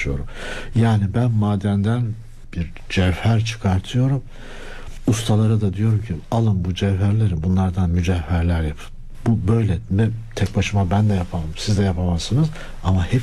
çalışıyorum. Yani ben madenden bir cevher çıkartıyorum. Ustalara da diyorum ki alın bu cevherleri, bunlardan mücevherler yapın. Bu böyle. Tek başıma ben de yapamam. Siz de yapamazsınız. Ama hep